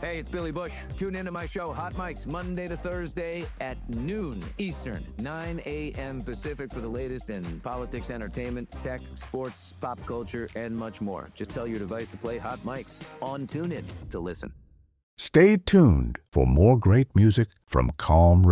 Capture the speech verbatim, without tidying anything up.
Hey, it's Billy Bush. Tune into my show, Hot Mics, Monday to Thursday at noon Eastern, nine a.m. Pacific for the latest in politics, entertainment, tech, sports, pop culture, and much more. Just tell your device to play Hot Mics on TuneIn to listen. Stay tuned for more great music from Calm Radio.